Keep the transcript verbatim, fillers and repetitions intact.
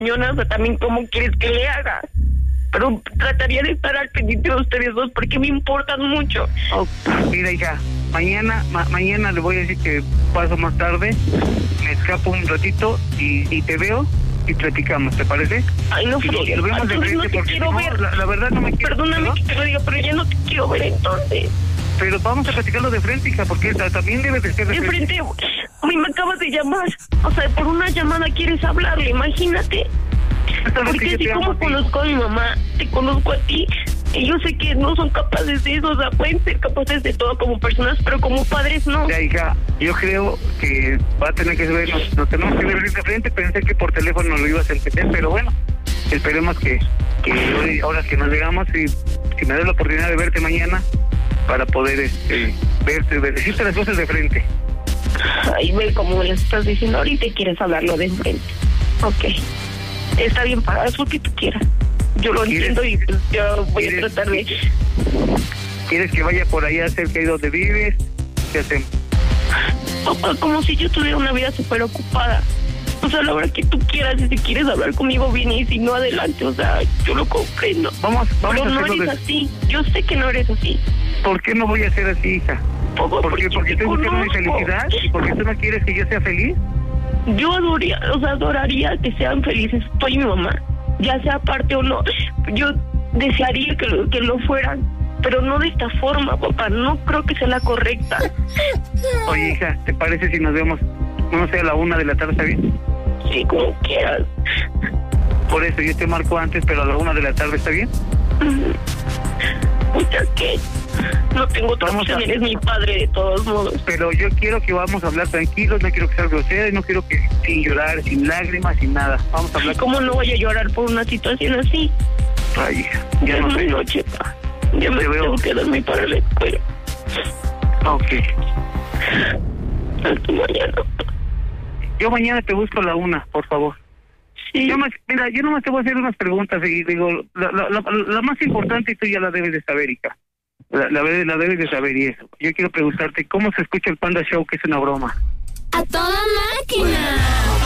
o sea, también cómo quieres que le haga. Pero trataría de estar al pendiente de ustedes dos porque me importan mucho. Oh, mira, hija, mañana ma- mañana le voy a decir que paso más tarde, me escapo un ratito y, y te veo y platicamos, ¿te parece? Ay, no, y lo, Freddy, lo vemos de entonces frente no te porque quiero no, ver. La, la verdad no me quiero. Perdóname ¿no? que te lo diga, pero ya no te quiero ver entonces. Pero vamos a platicarlo de frente, hija, porque esta, también debe de ser de, De frente. frente, uy, me acabas de llamar. O sea, por una llamada quieres hablarle, imagínate. Porque así como conozco a mi mamá, te conozco a ti, y yo sé que no son capaces de eso, o sea, pueden ser capaces de todo como personas, pero como padres no. Ya, hija, yo creo que va a tener que vernos, nos tenemos que ver de frente. Pensé que por teléfono lo ibas a entender, pero bueno, esperemos que, que hoy, ahora que nos llegamos, y si me das la oportunidad de verte mañana para poder este, verte, decirte las cosas de frente. Ay, ve como le estás diciendo ahorita y quieres hablarlo de frente. Ok, está bien, para eso que tú quieras. Yo lo entiendo y pues, yo voy a tratar de... ¿Quieres que vaya por allá cerca de donde vives? ¿Qué hacemos? Papá, como si yo tuviera una vida súper ocupada. O sea, la verdad que tú quieras, y si quieres hablar conmigo bien, y si no, adelante. O sea, yo lo comprendo. Vamos, vamos Pero a no hacerlo eres de... así. Yo sé que no eres así. ¿Por qué no voy a ser así, hija? Papá, ¿Por qué? Porque estoy buscando mi felicidad y porque tú no quieres que yo sea feliz. Yo adoraría, o sea, adoraría que sean felices tú y mi mamá, ya sea aparte o no. Yo desearía que lo, que lo fueran, pero no de esta forma, papá. No creo que sea la correcta. Oye, hija, ¿te parece si nos vemos, no sé, a la una de la tarde, está bien? Sí, como quieras. Por eso yo te marco antes, pero a la una de la tarde, ¿está bien? Muchas que no tengo otra Vamos opción, a... eres mi padre de todos modos. Pero yo quiero que vamos a hablar tranquilos, no quiero que seas grosera y no quiero que sin llorar, sin lágrimas, sin nada. Vamos a hablar. ¿Cómo no voy a llorar por una situación así? Ay, hija, Ya ya es no muy sé. noche, pa. Ya me Te veo. tengo que dormir para la escuela. Ok. Hasta mañana. Yo mañana te busco a la una, por favor. Sí. Yo más, mira, yo nomás te voy a hacer unas preguntas y digo, la, la, la, la más importante y tú ya la debes de saber, hija. La, la, la debes de saber y eso. Yo quiero preguntarte, ¿cómo se escucha el Panda Show, que es una broma? ¡A toda máquina!